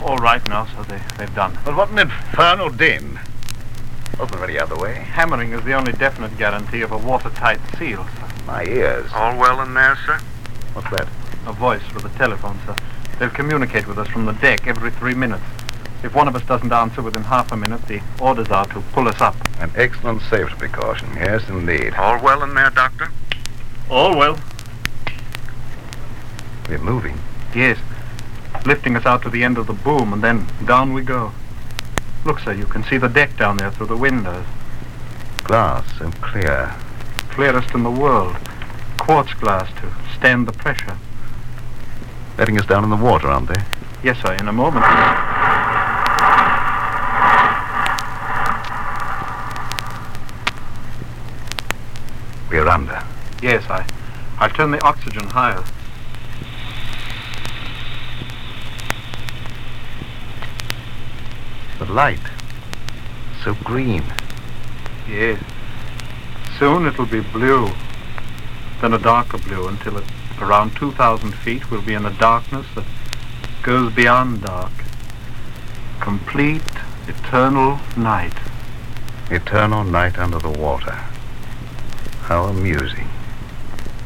all right now, so they've done. But what an infernal din. Wasn't there any other way? Hammering is the only definite guarantee of a watertight seal, sir. My ears. All well in there, sir? What's that? A voice with a telephone, sir. They'll communicate with us from the deck every 3 minutes. If one of us doesn't answer within half a minute, the orders are to pull us up. An excellent safety precaution. Yes, indeed. All well in there, Doctor? All well. We're moving. Yes. Lifting us out to the end of the boom, and then down we go. Look, sir, you can see the deck down there through the windows. Glass so clear. Clearest in the world. Quartz glass to stand the pressure. Letting us down in the water, aren't they? Yes, sir, in a moment. We're under. Yes, I'll turn the oxygen higher. The light. So green. Yes. Soon it'll be blue. Then a darker blue until at around 2,000 feet we'll be in a darkness that goes beyond dark. Complete, eternal night. Eternal night under the water. How amusing.